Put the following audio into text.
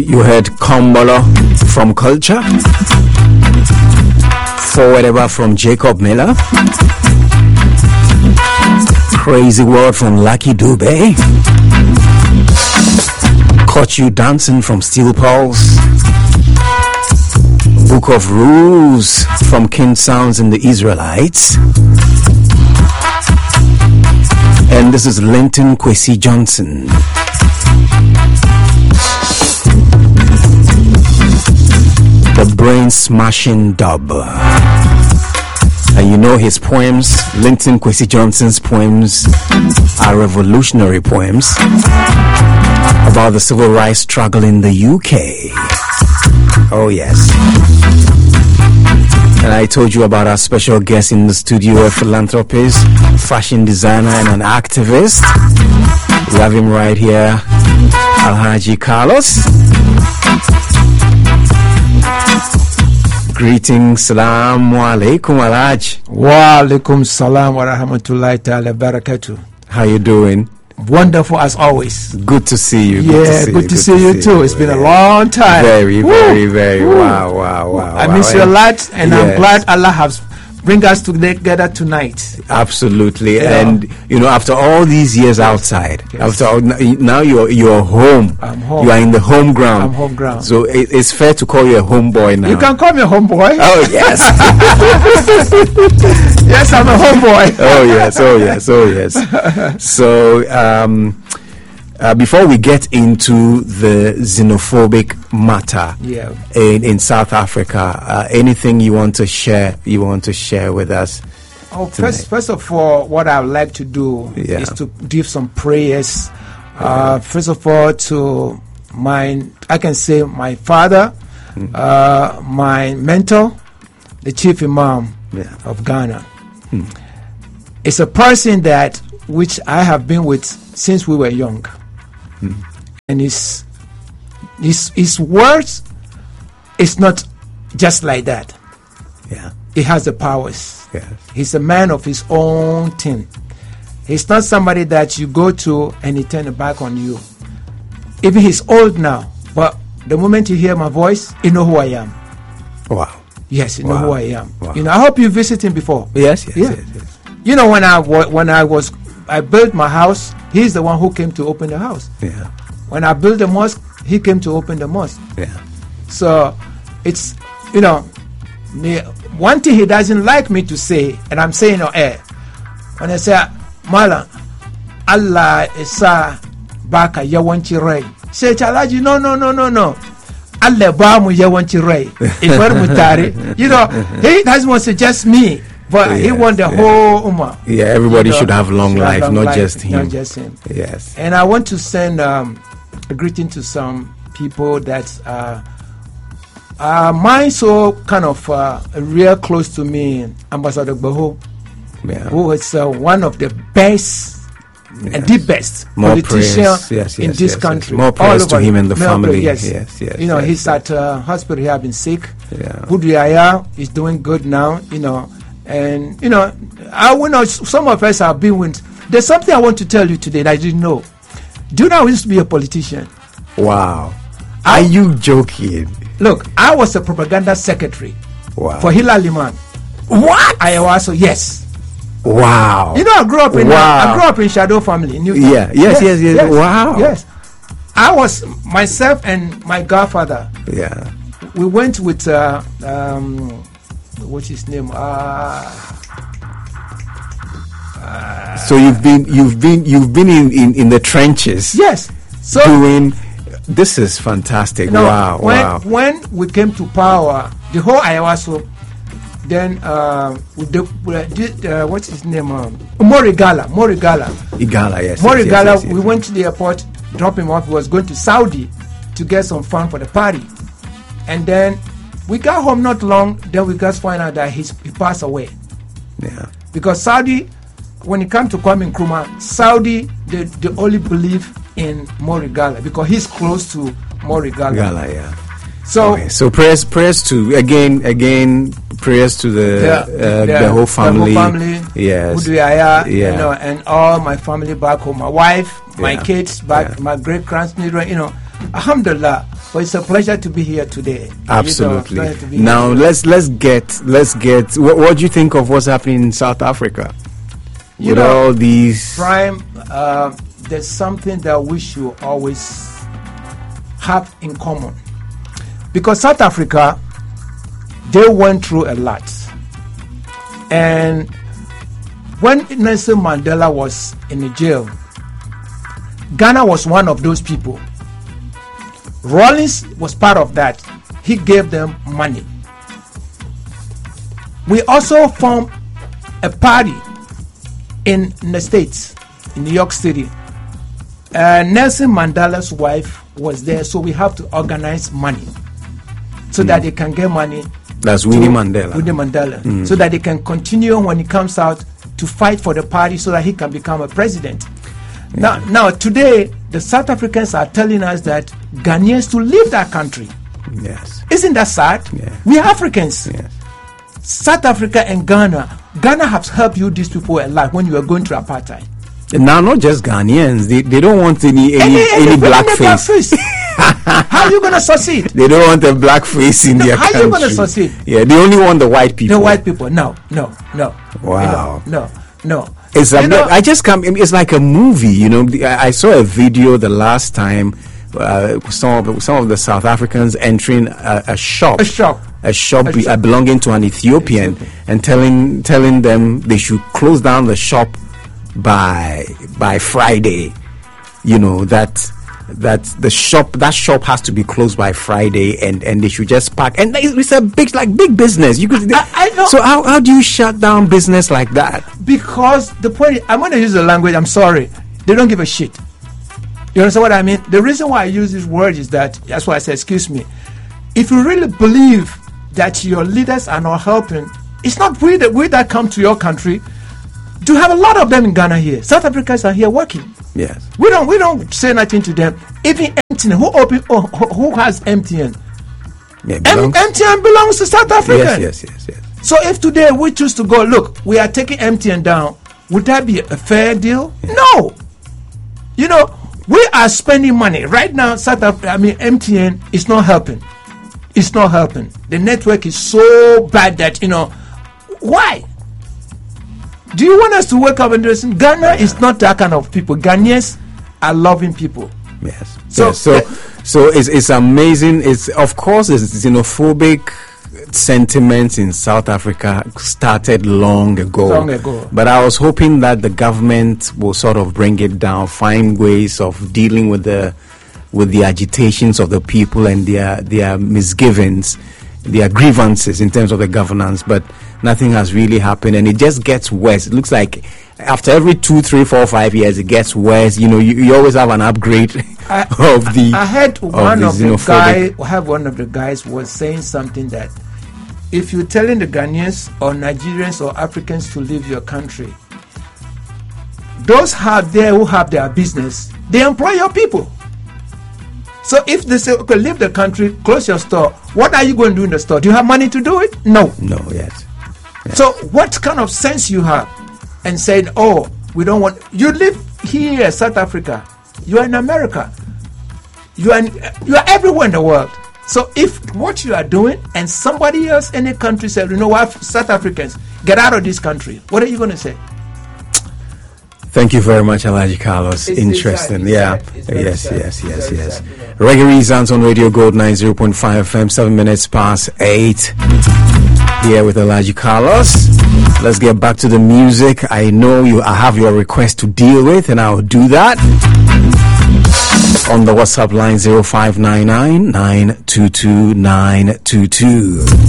You heard Kombolo from Culture, Forward Ever from Jacob Miller, Crazy World from Lucky Dube, Caught You Dancing from Steel Pulse, Book of Rules from King Sounds and the Israelites, and this is Linton Kwesi Johnson. The Brain Smashing Dub. And you know his poems, Linton Kwesi Johnson's poems, are revolutionary poems about the civil rights struggle in the UK. Oh yes. And I told you about our special guest in the studio, a philanthropist, fashion designer, and an activist. We have him right here, Alhaji Carlos. Greetings, Salaam Alaikum, Alhaj. Wa alaikum salam wa rahmatullahi ta'ala barakatuh. How you doing? Wonderful as always. Good to see you. Yeah, good to see you too. It's been a long time. Very, very, very. Wow. I miss you a lot, and I'm glad Allah has bring us together tonight. Absolutely. And you know, after all these years outside, after all, now you're home. I'm home. You are in the home ground. I'm home ground. So it's fair to call you a homeboy now. You can call me a homeboy. Oh yes. Yes, I'm a homeboy. Oh yes. So before we get into the xenophobic matter in South Africa, anything you want to share with us? Oh, first of all, what I would like to do is to give some prayers. First of all, to my father, my mentor, the chief imam of Ghana. It's a person that which I have been with since we were young. And his words is not just like that. He has the powers. He's a man of his own thing. He's not somebody that you go to and he turn it back on you. Even he's old now, but the moment you hear my voice, you know who I am. Wow. Yes, you know who I am. Wow. You know, I hope you visited him before. Yes. You know, when I built my house, he's the one who came to open the house. When I built the mosque, he came to open the mosque. So it's, you know, one thing he doesn't like me to say, and I'm saying on air, when I say, Mala, Allah isa baka yawanci rai. Say, Chalaji, no. Allah ba mu yawanci rai. Ibar mutare. You know, he doesn't want to just me. But he wants the whole Ummah. Yeah, everybody should have long life, not just him. Not just him. Yes. And I want to send a greeting to some people that mine so kind of real close to me, Ambassador Gbaho, who is one of the best and the best politician in this country. More praise to him and the family. Yes. You know, he's at hospital. He has been sick. Budriaya is doing good now. You know. And, you know, some of us have been with. There's something I want to tell you today that I didn't know. Do you know I used to be a politician? Wow. Are you joking? Look, I was a propaganda secretary for Hilal Liman. What? I also, yes. Wow. You know, I grew up in Shadow family in Newton. Yes. Wow. Yes. I was, myself and my godfather. We went with, what's his name? So you've been in the trenches. Yes. So doing this is fantastic. You know, when we came to power, the whole Ayawaso, then what's his name? Morigala. Igala, yes. Morigala. Yes. We went to the airport, dropped him off. He was going to Saudi to get some fun for the party, and then we got home not long, then we just find out that he passed away. Because Saudi, when it comes to Kwame Nkrumah, Saudi, they only believe in Morigala because he's close to Morigala. So prayers to again prayers to the whole family. Yes. Budriaya, you know, and all my family back home, my wife, my kids back, my great grandchildren, you know. Alhamdulillah. But it's a pleasure to be here today. Absolutely. Now let's get. What do you think of what's happening in South Africa? With all these Prime, there's something that we should always have in common, because South Africa, they went through a lot, and when Nelson Mandela was in the jail, Ghana was one of those people. Rawlings was part of that. He gave them money. We also formed a party in the States, in New York City. Nelson Mandela's wife was there, so we have to organize money so that they can get money. That's Winnie Mandela. So that they can continue when he comes out to fight for the party so that he can become a president. Now, today, the South Africans are telling us that Ghanaians to leave that country. Yes. Isn't that sad? Yeah. We are Africans. Yes. South Africa and Ghana. Ghana has helped you, these people, a lot when you are going through apartheid. Now, not just Ghanaians. They don't want any blackface. How are you going to succeed? They don't want a blackface in their country. How are you going to succeed? Yeah, they only want the white people. The white people. No. Wow. No. It's I just come. It's like a movie, I saw a video the last time. Some of the South Africans entering a shop belonging to an Ethiopian, and telling them they should close down the shop by Friday. That the shop has to be closed by Friday, and they should just pack. And it's a big business. You could. I know. So how do you shut down business like that? Because the point, I'm going to use the language. I'm sorry, they don't give a shit. You understand what I mean? The reason why I use this word is that's why I said, excuse me. If you really believe that your leaders are not helping, it's not we that come to your country. To have a lot of them in Ghana here. South Africans are here working. Yes. We don't say nothing to them. Even MTN, who has MTN? Yeah, MTN belongs to South Africa. Yes. So if today we choose to go, look, we are taking MTN down, would that be a fair deal? Yeah. No. We are spending money right now. MTN is not helping. It's not helping. The network is so bad that why? Do you want us to wake up and listen? Ghana is not that kind of people. Ghanaians are loving people. Yes. So it's amazing. It's xenophobic sentiments in South Africa started long ago. But I was hoping that the government will sort of bring it down, find ways of dealing with the agitations of the people and their misgivings, their grievances in terms of the governance. But nothing has really happened, and it just gets worse. It looks like after every 2, 3, 4, 5 years, it gets worse. You always have an upgrade of the. I had one of the guys was saying something that if you're telling the Ghanaians or Nigerians or Africans to leave your country, those who have their business, they employ your people. So if they say, okay, leave the country, close your store, what are you going to do in the store? Do you have money to do it? No. Yes. So what kind of sense you have and saying, we don't want, you live here, South Africa, you are in America, you are everywhere in the world. So if what you are doing and somebody else in a country said, what, South Africans, get out of this country, what are you going to say? Thank you very much, Alhaji Carlos. Interesting. Yes. Reggae Reasons on Radio Gold 90.5 FM, 7 minutes past 8. Here with Alhaji Carlos. Let's get back to the music. I know I have your request to deal with, and I'll do that on the WhatsApp line 0599 922 922.